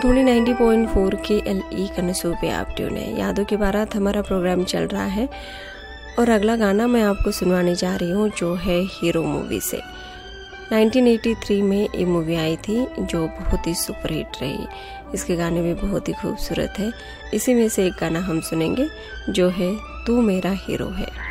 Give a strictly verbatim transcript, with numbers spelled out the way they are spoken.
Soni ninety point four के L E कनसू पे आप ट्यून है। यादों की बारात हमारा प्रोग्राम चल रहा है और अगला गाना मैं आपको सुनवाने जा रही हूँ जो है हीरो मूवी से। नाइंटीन एटी थ्री में ये मूवी आई थी जो बहुत ही सुपरहिट रही। इसके गाने भी बहुत ही खूबसूरत है। इसी में से एक गाना हम सुनेंगे जो है तू मेरा हीरो है।